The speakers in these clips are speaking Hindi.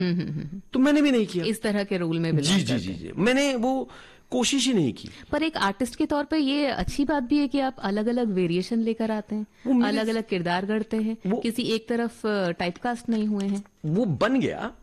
तो मैंने भी नहीं किया इस तरह के रोल में जी जी जी जी, मैंने वो कोशिश ही नहीं की। पर एक आर्टिस्ट के तौर पे ये अच्छी बात भी है कि आप अलग अलग वेरिएशन लेकर आते हैं, अलग अलग किरदार करते हैं, किसी एक तरफ टाइपकास्ट नहीं हुए हैं। वो बन गया,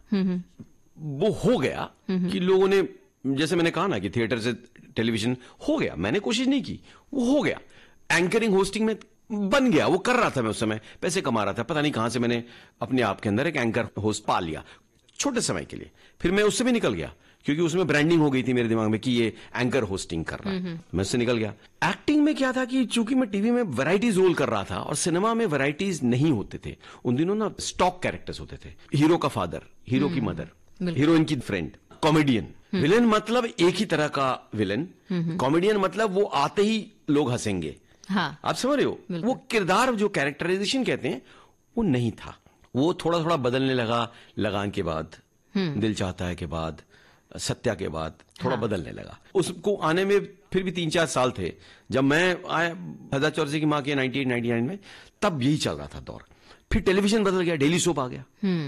वो हो गया कि लोगों ने, जैसे मैंने कहा ना कि थिएटर से टेलीविजन हो गया, मैंने कोशिश नहीं की, वो हो गया। एंकरिंग होस्टिंग में बन गया, वो कर रहा था, मैं उस समय पैसे कमा रहा था, पता नहीं कहां से मैंने अपने आप के अंदर एक एंकर होस्ट पा लिया छोटे समय के लिए। फिर मैं उससे भी निकल गया क्योंकि उसमें ब्रांडिंग हो गई थी मेरे दिमाग में कि ये एंकर होस्टिंग कर रहा है, मैं उससे निकल गया। एक्टिंग में क्या था कि चूंकि मैं टीवी में वैराइटीज रोल कर रहा था और सिनेमा में वैराइटीज नहीं होते थे उन दिनों ना, स्टॉक कैरेक्टर्स होते थे, हीरो का फादर, हीरो की मदर, हीरोइन की फ्रेंड, कॉमेडियन। विलेन मतलब एक ही तरह का विलेन, कॉमेडियन मतलब वो आते ही लोग हंसेंगे। हाँ, आप समझ रहे हो, वो किरदार जो कैरेक्टराइजेशन कहते हैं वो नहीं था, वो थोड़ा थोड़ा बदलने लगा। लगान के बाद, दिल चाहता है के बाद, सत्या के बाद थोड़ा बदलने लगा। उसको आने में फिर भी 3-4 साल थे। जब मैं आया फैजा चौरसी की मां के 98-99 में, तब यही चल रहा था दौर। फिर टेलीविजन बदल गया, डेली सोप आ गया,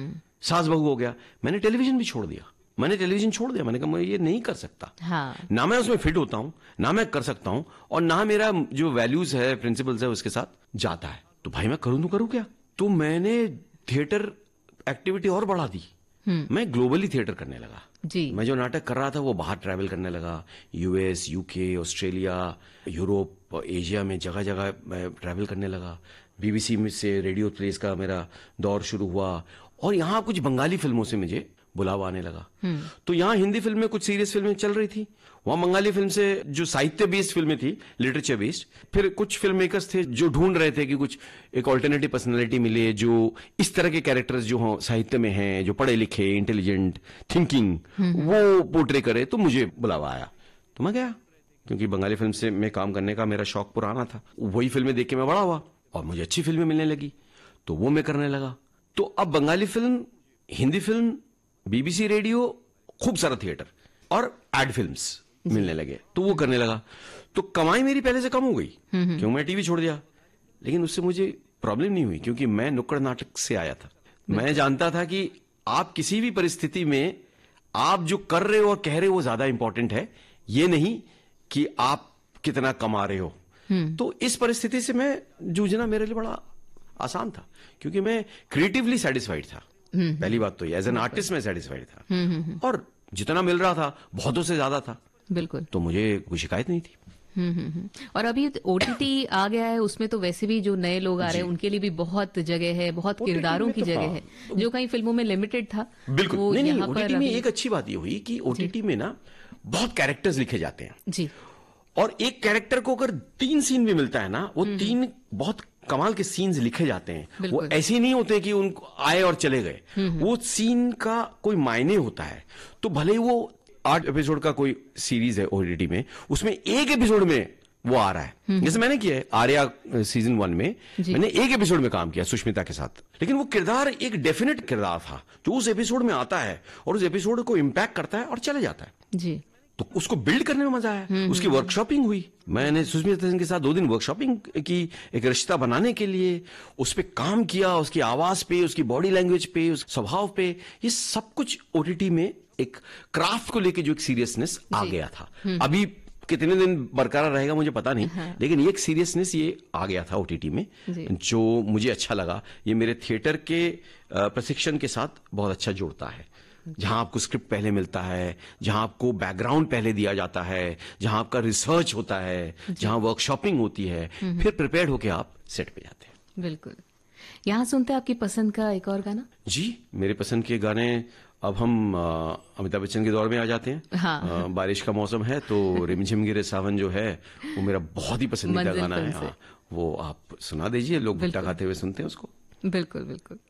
सास बहू हो गया, मैंने टेलीविजन भी छोड़ दिया। मैंने कहा मैं ये नहीं कर सकता। हाँ। ना मैं उसमें फिट होता हूं, ना मैं कर सकता हूं, और ना मेरा जो वैल्यूज है, प्रिंसिपल्स है, उसके साथ जाता है। तो भाई मैं करूं क्या। तो मैंने थिएटर एक्टिविटी और बढ़ा दी। मैं ग्लोबली थिएटर करने लगा जी। मैं जो नाटक कर रहा था वो बाहर ट्रैवल करने लगा, US, UK, Australia, Europe, Asia में जगह जगह मैं ट्रैवल करने लगा। बीबीसी में से रेडियो प्लेस का मेरा दौर शुरू हुआ, और यहाँ कुछ बंगाली फिल्मों से मुझे बुलावा आने लगा। तो यहाँ हिंदी फिल्म में कुछ सीरियस फिल्में चल रही थी, वहां बंगाली फिल्म से जो साहित्य बेस्ड फिल्में थी, लिटरेचर बेस्ड, फिर कुछ फिल्म मेकर्स थे जो ढूंढ रहे थे कि कुछ एक ऑल्टरनेटिव पर्सनालिटी मिले जो इस तरह के कैरेक्टर्स जो हो साहित्य में हैं, जो पढ़े लिखे, इंटेलिजेंट, थिंकिंग, वो पोर्ट्रे करे। तो मुझे बुलावा आया, तो मैं गया, क्योंकि बंगाली फिल्म से मैं काम करने का मेरा शौक पुराना था। वही फिल्में देख के मैं बड़ा हुआ और मुझे अच्छी फिल्में मिलने लगी, तो वो मैं करने लगा। तो अब Bengali film, Hindi film, BBC radio, खूब सारा थिएटर और एड फिल्म्स मिलने लगे, तो वो करने लगा। तो कमाई मेरी पहले से कम हो गई क्यों, मैं टीवी छोड़ दिया। लेकिन उससे मुझे प्रॉब्लम नहीं हुई, क्योंकि मैं नुक्कड़ नाटक से आया था। मैं जानता था कि आप किसी भी परिस्थिति में आप जो कर रहे हो और कह रहे हो वो ज्यादा इंपॉर्टेंट है, ये नहीं कि आप कितना कमा रहे हो। तो इस परिस्थिति से मैं जूझना मेरे लिए बड़ा आसान था, क्योंकि मैं क्रिएटिवली सेटिस्फाइड था। पहली बात तो ये, एज एन आर्टिस्ट मैं सेटिस्फाइड था, और जितना मिल रहा था बहुतों से ज्यादा था। बिल्कुल। तो मुझे कोई शिकायत नहीं थी। और अभी ओटीटी आ गया है, उसमें तो वैसे भी जो नए लोग आ रहे हैं उनके लिए भी बहुत जगह है, बहुत किरदारों की जगह है, जो कहीं फिल्मों में लिमिटेड था। बिल्कुल नहीं, ओटीटी में एक अच्छी बात ये हुई कि ओटीटी में ना बहुत कैरेक्टर्स लिखे जाते हैं जी, और एक कैरेक्टर को अगर 3 सीन भी मिलता है ना, वो 3 बहुत कमाल के सीन्स लिखे जाते हैं। वो ऐसे नहीं होते कि उनको आए और चले गए, वो सीन का कोई मायने होता है। तो भले वो 8 एपिसोड का कोई सीरीज है ओटीटी में, उसमें एक एपिसोड में वो आ रहा है। जैसे मैंने किया है आर्या सीजन 1 में, मैंने एक एपिसोड में काम किया सुष्मिता के साथ, लेकिन वो किरदार एक डेफिनेट किरदार था जो उस एपिसोड में आता है और उस एपिसोड को इम्पैक्ट करता है और चले जाता है जी। तो उसको बिल्ड करने में मजा आया। उसकी वर्कशॉपिंग हुई, मैंने सुष्मिता सेन के साथ 2 दिन वर्कशॉपिंग की, एक रिश्ता बनाने के लिए उस पे काम किया, उसकी आवाज पे, उसकी बॉडी लैंग्वेज पे, उस स्वभाव पे, ये सब कुछ ओटीटी में एक क्राफ्ट को लेके जो एक सीरियसनेस आ गया था। अभी कितने दिन बरकरार रहेगा मुझे पता नहीं, लेकिन ये एक सीरियसनेस ये आ गया था ओटीटी में, जो मुझे अच्छा लगा। ये मेरे थिएटर के प्रशिक्षण के साथ बहुत अच्छा जुड़ता है, जहां आपको स्क्रिप्ट पहले मिलता है, जहां आपको बैकग्राउंड पहले दिया जाता है, जहां आपका रिसर्च होता है, जहां वर्कशॉपिंग होती है, फिर प्रिपेयर्ड होके आप सेट पे जाते हैं। बिल्कुल। यहाँ सुनते हैं आपकी पसंद का एक और गाना जी। मेरे पसंद के गाने, अब हम अमिताभ बच्चन के दौर में आ जाते हैं। हाँ। बारिश का मौसम है तो रिमझिम गिरे सावन जो है वो मेरा बहुत ही पसंदीदा गाना है। वो आप सुना दीजिए, लोग भुट्टा खाते हुए सुनते हैं उसको। बिल्कुल बिल्कुल।